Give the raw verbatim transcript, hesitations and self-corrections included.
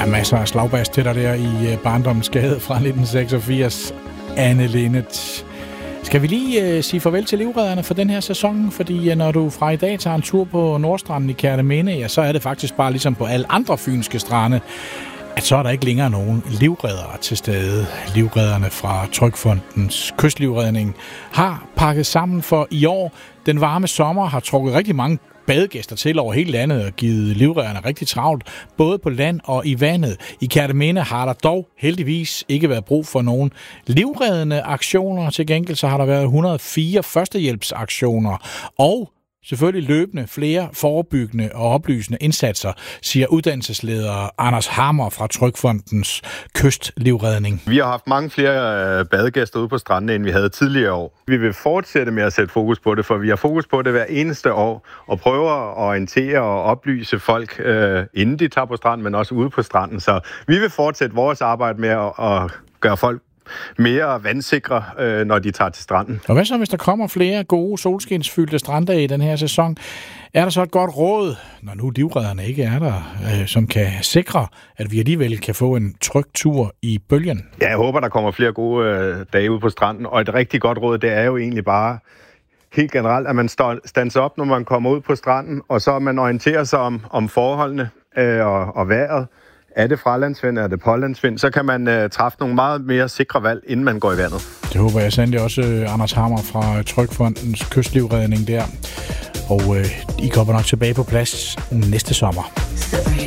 Ja, masser af slagbas til dig der i Barndommens Gade fra nitten seksogfirs. Anne Linnet. Skal vi lige uh, sige farvel til livredderne for den her sæson? Fordi uh, når du fra i dag tager en tur på Nordstranden i Kerteminde, ja, så er det faktisk bare ligesom på alle andre fynske strande, at så er der ikke længere nogen livreddere til stede. Livredderne fra Trygfondens kystlivredning har pakket sammen for i år. Den varme sommer har trukket rigtig mange badegæster til over hele landet og givet livredderne rigtig travlt, både på land og i vandet. I Kerteminde har der dog heldigvis ikke været brug for nogen livreddende aktioner. Til gengæld så har der været et hundrede og fire førstehjælpsaktioner og selvfølgelig løbende flere forebyggende og oplysende indsatser, siger uddannelsesleder Anders Hammer fra Trygfondens kystlivredning. Vi har haft mange flere badegæster ude på stranden, end vi havde tidligere år. Vi vil fortsætte med at sætte fokus på det, for vi har fokus på det hver eneste år, og prøver at orientere og oplyse folk, øh, inden de tager på stranden, men også ude på stranden. Så vi vil fortsætte vores arbejde med at, at gøre folk mere vandsikre, øh, når de tager til stranden. Og hvad så, hvis der kommer flere gode solskinsfyldte stranddage i den her sæson? Er der så et godt råd, når nu livredderne ikke er der, øh, som kan sikre, at vi alligevel kan få en tryg tur i bølgen? Ja, jeg håber, der kommer flere gode øh, dage ude på stranden, og et rigtig godt råd, det er jo egentlig bare helt generelt, at man standser op, når man kommer ud på stranden, og så man orienterer sig om, om forholdene øh, og, og vejret. Er det fralandsvind, er det pålandsvind, så kan man uh, træffe nogle meget mere sikre valg, inden man går i vandet. Det håber jeg sandelig også, Anders Hammer fra Trygfondens kystlivredning der. Og uh, I kommer nok tilbage på plads næste sommer.